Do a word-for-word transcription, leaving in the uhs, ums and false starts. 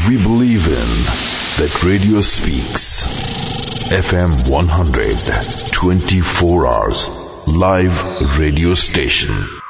We believe in that radio speaks. F M one hundred, twenty-four hours live radio station.